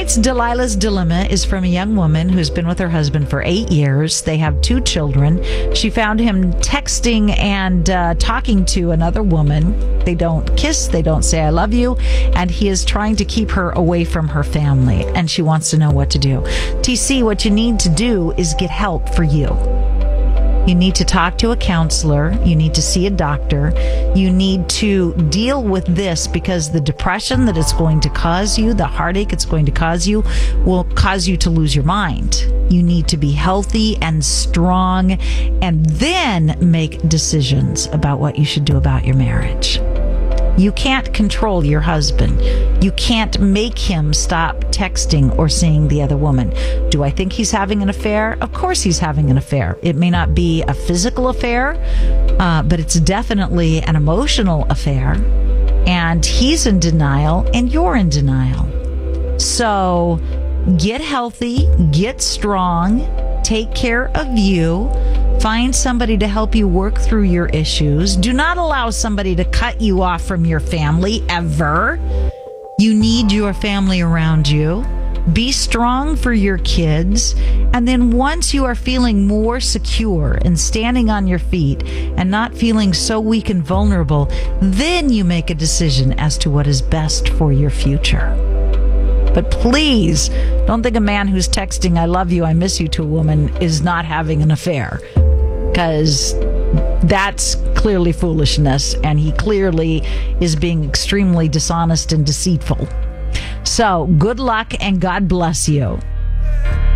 Tonight's Delilah's Dilemma is from a young woman who's been with her husband for 8 years. They have 2 children. She found him texting and talking to another woman. They don't kiss. They don't say, I love you. And he is trying to keep her away from her family. And she wants to know what to do. TC, what you need to do is get help for you. You need to talk to a counselor. You need to see a doctor. You need to deal with this because the depression that it's going to cause you, the heartache it's going to cause you, will cause you to lose your mind. You need to be healthy and strong and then make decisions about what you should do about your marriage. You can't control your husband. You can't make him stop texting or seeing the other woman. Do I think he's having an affair? Of course he's having an affair. It may not be a physical affair, but it's definitely an emotional affair. And he's in denial and you're in denial. So get healthy, get strong, take care of you. Find somebody to help you work through your issues. Do not allow somebody to cut you off from your family ever. You need your family around you. Be strong for your kids. And then once you are feeling more secure and standing on your feet and not feeling so weak and vulnerable, then you make a decision as to what is best for your future. But please don't think a man who's texting, I love you, I miss you to a woman is not having an affair. Because that's clearly foolishness, and he clearly is being extremely dishonest and deceitful. So good luck and God bless you.